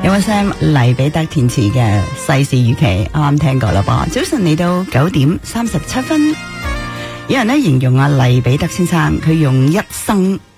有個 Sam 黎彼得填詞嘅世事如棋，啱啱聽過啦噃。早晨嚟到9:37，有人咧形容黎彼得先生，佢用一生